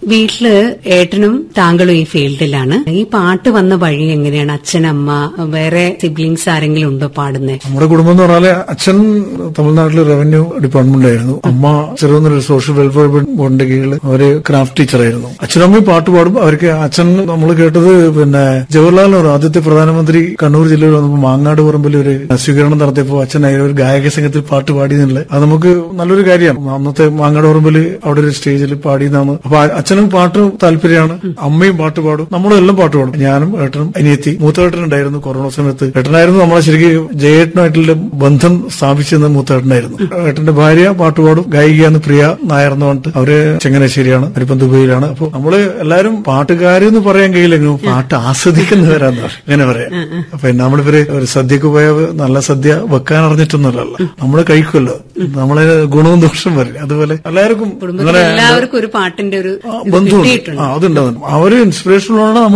വീട്ടില് ഏട്ടനും താങ്കളും ഈ ഫീൽഡിലാണ്. ഈ പാട്ട് വന്ന വഴി എങ്ങനെയാണ്? അച്ഛനമ്മ വേറെ സിബ്ലിങ്സ് ആരെങ്കിലും ഉണ്ടോ പാടുന്നത്? നമ്മുടെ കുടുംബം എന്ന് പറഞ്ഞാല് അച്ഛൻ തമിഴ്നാട്ടിലെ റവന്യൂ ഡിപ്പാർട്ട്മെന്റ് ആയിരുന്നു. അമ്മ ചെറുതൊരു സോഷ്യൽ വെൽഫെയർ ബോർഡിന്റെ കീഴിൽ അവര് ക്രാഫ്റ്റ് ടീച്ചറായിരുന്നു. അച്ഛനമ്മയും പാട്ട് പാടും. അവർക്ക് അച്ഛൻ നമ്മൾ കേട്ടത് ജവഹർലാൽ നെഹ്റു ആദ്യത്തെ പ്രധാനമന്ത്രി കണ്ണൂർ ജില്ലയിൽ വന്നപ്പോൾ മാങ്ങാട് പറമ്പിൽ ഒരു സ്വീകരണം നടത്തിയപ്പോൾ അച്ഛൻ ഒരു ഗായക സംഘത്തിൽ പാട്ട് പാടിയെന്നുള്ളത് അത് നമുക്ക് നല്ലൊരു കാര്യമാണ്. അന്നത്തെ മാങ്ങാട് പറമ്പിൽ അവിടെ ഒരു സ്റ്റേജിൽ പാടിയതാണ്. അപ്പൊ അച്ഛനും പാട്ട് താല്പര്യമാണ്, അമ്മയും പാട്ട് പാടും, നമ്മളെല്ലാം പാട്ട് പാടും. ഞാനും ഏട്ടനും അനിയത്തി. മൂത്തേട്ടനുണ്ടായിരുന്നു കൊറോണ സമയത്ത്. ഏട്ടനായിരുന്നു നമ്മളെ ശരിക്കും ജയേട്ടനായിട്ടുള്ള ബന്ധം സ്ഥാപിച്ചെന്ന് മൂത്തേട്ടനായിരുന്നു. ഏട്ടന്റെ ഭാര്യ പാട്ടുപാടും, ഗായികയാണ് പ്രിയ നായർ എന്ന് പറഞ്ഞിട്ട്. അവര് ചങ്ങനാശ്ശേരിയാണ്, അവരിപ്പം ദുബൈയിലാണ്. അപ്പൊ നമ്മള് എല്ലാരും പാട്ടുകാരെന്ന് പറയാൻ കഴിയില്ലെങ്കിലും പാട്ട് ആസ്വദിക്കുന്നവരാന്ന് അങ്ങനെ പറയാം. അപ്പൊ നമ്മളിവര് ഒരു സദ്യക്ക് പോയ നല്ല സദ്യ വെക്കാൻ അറിഞ്ഞിട്ടൊന്നുമല്ല, നമ്മള് കഴിക്കുമല്ലോ, നമ്മളെ ഗുണവും ദോഷവും വരില്ല. അതുപോലെ എല്ലാവർക്കും ഒരു പാട്ടിന്റെ ഒരു ബന്ധമുണ്ട്. അതുണ്ടാവും. അവര് ഇൻസ്പിറേഷനുള്ളതാണ്.